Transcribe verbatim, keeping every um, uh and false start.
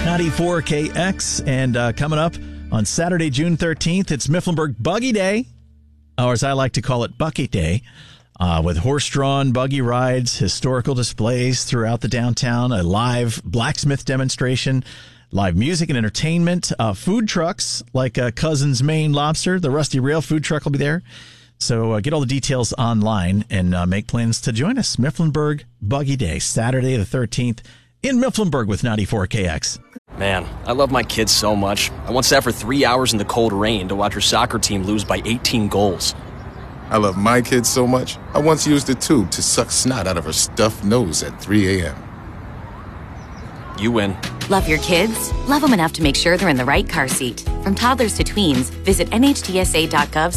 ninety-four K X. And uh, coming up on Saturday, June thirteenth, it's Mifflinburg Buggy Day, or as I like to call it, Bucket Day, uh, with horse-drawn buggy rides, historical displays throughout the downtown, a live blacksmith demonstration, live music and entertainment, uh, food trucks like uh, Cousin's Maine Lobster, the Rusty Rail food truck will be there. So uh, get all the details online and uh, make plans to join us. Mifflinburg Buggy Day, Saturday the thirteenth in Mifflinburg with ninety-four K X. Man, I love my kids so much. I once sat for three hours in the cold rain to watch her soccer team lose by eighteen goals. I love my kids so much, I once used a tube to suck snot out of her stuffed nose at three a.m. You win. Love your kids? Love them enough to make sure they're in the right car seat. From toddlers to tweens, visit N H T S A dot gov